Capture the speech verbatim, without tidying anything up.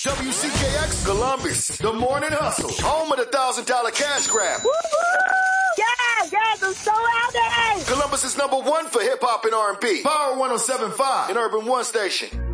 W C K X Columbus, the morning hustle, home of the thousand dollar cash grab. Woo-hoo! Yes, yes, I'm so happy. Columbus is number one for hip hop and R and B. Power one oh seven point five and Urban One Station.